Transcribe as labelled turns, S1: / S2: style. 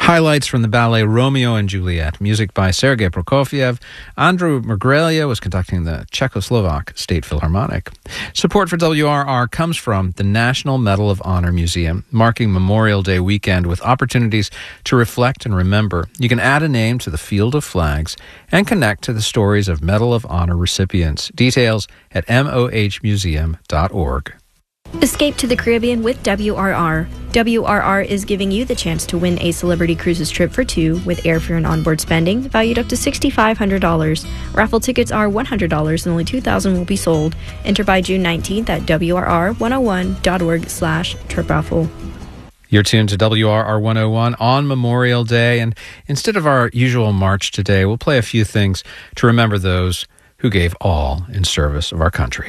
S1: Highlights from the ballet Romeo and Juliet, music by Sergei Prokofiev. Andrew Mergrelia was conducting the Czechoslovak State Philharmonic. Support for WRR comes from the National Medal of Honor Museum, marking Memorial Day weekend with opportunities to reflect and remember. You can add a name to the field of flags and connect to the stories of Medal of Honor recipients. Details at mohmuseum.org.
S2: Escape to the Caribbean with WRR. WRR is giving you the chance to win a Celebrity Cruises trip for two with airfare and onboard spending valued up to $6,500. Raffle tickets are $100 and only 2,000 will be sold. Enter by June 19th at WRR101.org/trip raffle.
S1: You're tuned to WRR 101 on Memorial Day, and instead of our usual march today, we'll play a few things to remember those who gave all in service of our country.